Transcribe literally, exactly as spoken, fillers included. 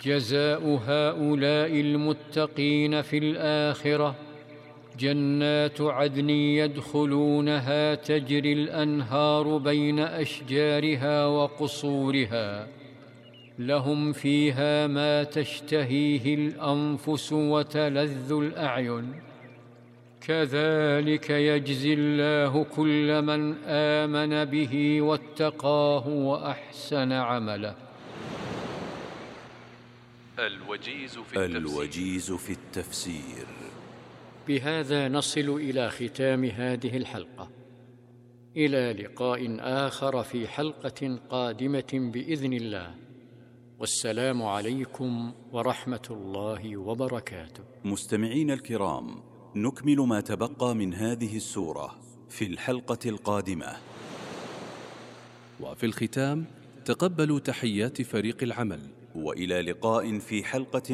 جزاء هؤلاء المتقين في الآخرة جنات عدن يدخلونها تجري الأنهار بين أشجارها وقصورها، لهم فيها ما تشتهيه الأنفس وتلذ الأعين، كذلك يجزي الله كل من آمن به واتقاه وأحسن عمله. الوجيز في التفسير, الوجيز في التفسير. بهذا نصل إلى ختام هذه الحلقة، إلى لقاء آخر في حلقة قادمة بإذن الله، والسلام عليكم ورحمة الله وبركاته. مستمعين الكرام، نكمل ما تبقى من هذه السورة في الحلقة القادمة. وفي الختام تقبلوا تحيات فريق العمل، وإلى لقاء في حلقة